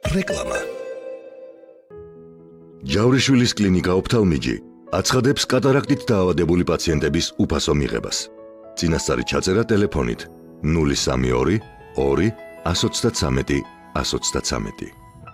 რეკლამა. ჯავრიშვილის კლინიკა ოფთალმიჯი აცხადებს კატარაქტით დაავადებული პაციენტების უფასო მიღებას. წინასწარი ჩაწერა ტელეფონით 032 2 133 133.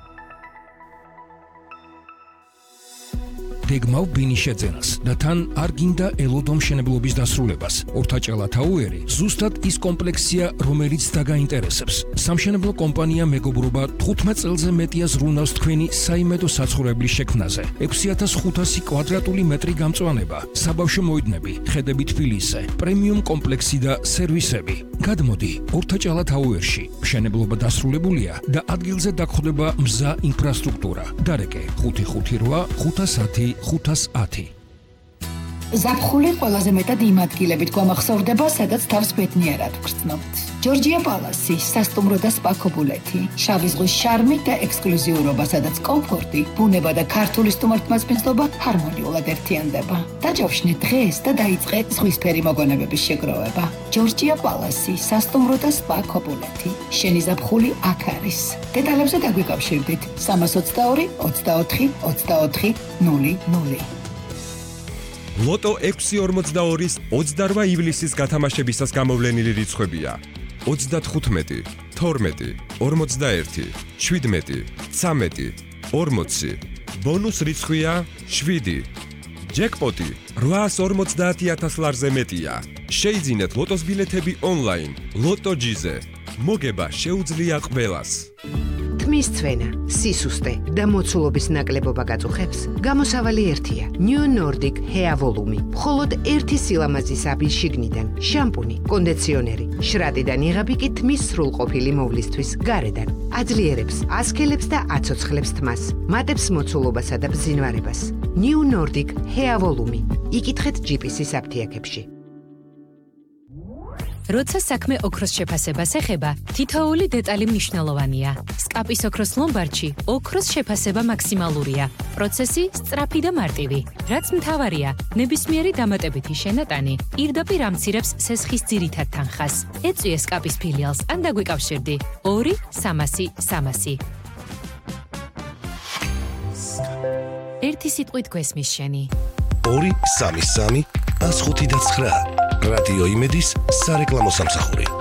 გეგმავ ბინის შეძენას და თან არ გინდა ელოდო მშენებლობის დასრულებას. ორთაჭალა თაუერი ზუსტად ის კომპლექსია, რომელიც დაგაინტერესებს. სამშენებლო კომპანია მეგობრობა 15 წელზე მეტია ზრუნავს თქვენი საიმედო საცხოვრებლის შექმნაზე. 6500 კვადრატული მეტრი გამწვანება, საბავშვო მოედნები, ხედები თბილისზე, პრემიუმ კომპლექსი და სერვისები. გადმოდი ორთაჭალა თაუერში. მშენებლობა დასრულებულია და ადგილზე დაგხვდება მზა ინფრასტრუქტურა. დარეკე 558 510 510. ზაფხული ყველაზე მეტად იმ ადგილებით გვამახსოვრდება, სადაც თავს ბედნიერად ვგრძნობთ. ჯორჯია პალასი, სასტუმრო და სპა ქობულეთი, შავი ზღვის შარმი და ექსკლუზიურობა, სადაც კომფორტი, ბუნება და ქართული სტუმართმასპინძლობა ჰარმონიულად ერთიანდება. დაჯავშნე დღეს და დაიწყე ზღვისფერი მოგონებების შეგროვება. ჯორჯია პალასი, სასტუმრო და სპა ქობულეთი. შენი ზაფხული აქ არის. დეტალებზე დაგვიკავშირდით 322 24 24 00. ლოტო 642-ის 28 ივლისის გათამაშებისას გამოვლენილი რიცხვებია: 35, 12, 41, 17, 13, 40. ბონუს რიცხვია 7. ჯეკპოტი 850,000 ლარზე მეტია. შეიძინეთ ლოტოს ბილეთები ონლაინ. ლოტოჯიზე. მოგება შეუძლია ყველას. თმის ცვენა, სისუსტე და მოცულობის ნაკლებობა გაწუხებს, გამოსავალი ერთია. New Nordic Hair Volume. მხოლოდ ერთი სილამაზის აბის შიგნიდან, შამპუნი, კონდიციონერი, შრატიდან იღები კი თმის სრულყოფილი მოვლისთვის გარედან. აძლიერებს, ასქელებს და აცოცხლებს თმას, მატებს მოცულობასა და ბზინვარებას. New Nordic Hair Volume. იკითხეთ GPS-ის აფთიაქებში. როცა საქმე ოქროს შეფასებას ეხება, თითოეული დეტალი მნიშვნელოვანია. სკაპის ოქროს ლომბარდში ოქროს შეფასება მაქსიმალურია. პროცესი სწრაფი და მარტივი. რაც მთავარია, ნებისმიერი დამატებითი შენატანი პირდაპირ ამცირებს სესხის ძირითად თანხას. ეწვიე სკაპის ფილიალს ან დაგვიკავშირდი 2 300 300. ერთი სიტყვით გვესმის შენი. 2 3 3 159 რადიო იმედის სარეკლამო სამსახური.